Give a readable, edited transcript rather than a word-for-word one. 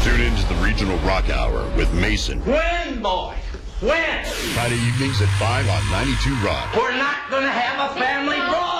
Tune into the Regional Rock Hour with Mason. When, boy? When? Friday evenings at 5 on 92 Rock. We're not going to have a family brawl.